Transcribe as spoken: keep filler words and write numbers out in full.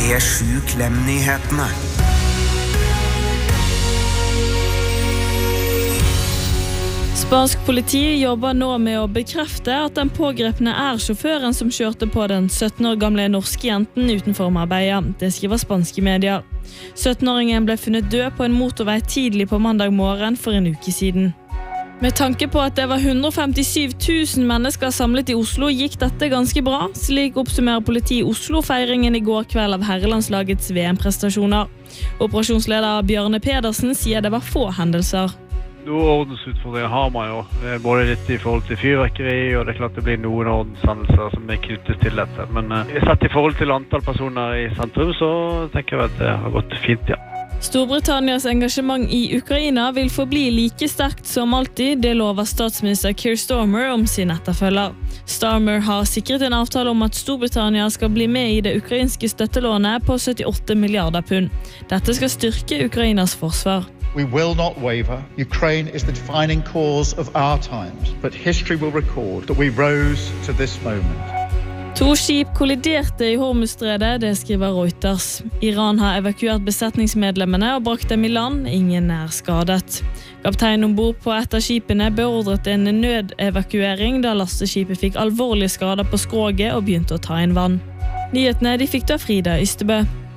P sju Klem-nyhetene. Spansk politi jobber nå med å bekrefte at den pågrepne er sjåføren som kjørte på den sytten år gamle norske jenten utenfor Marbella. Det skriver spanske medier. sytten-åringen ble funnet død på en motorvei tidlig på mandag morgen for en uke siden. Med tanke på at det var hundre og femtisju tusen mennesker samlet i Oslo, gikk dette ganske bra. Slik oppsummerer politi i Oslo feiringen i går kveld av herrelandslagets V M-prestasjoner. Operasjonsleder Bjørne Pedersen sier det var få hendelser. Noen ordensutfordringer har man jo, både litt i forhold til fyrverkeri, og det er klart det blir noen ordenshendelser som er knyttet til dette. Men uh, sett i forhold til antall personer i sentrum, så tenker jeg at det har gått fint, ja. Storbritannias engasjement i Ukraina vil forbli like sterkt som alltid, det lover statsminister Keir Starmer om sin etterfølger. Starmer har sikret en avtale om at Storbritannia skal bli med i det ukrainske støttelånet på syttiåtte milliarder pund. Dette skal styrke Ukrainas forsvar. We will not waver. Ukraine is the defining cause of our times, but history will record that we rose to this moment. To skip kolliderte i Hormuzstredet, det skriver Reuters. Iran har evakuert besetningsmedlemmene og brakt dem i land. Ingen er skadet. Kapteinen ombord på et av skipene beordret en nødevakuering da lasteskipet fikk alvorlige skader på skroget og begynte å ta inn vann. Nyhetene de fikk da Frida Ystebø.